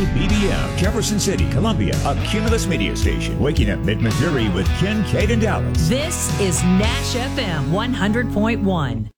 WBBM, Jefferson City, Columbia, a Cumulus media station. Waking up mid-Missouri with Ken, Kate, and Dallas. This is Nash FM 100.1.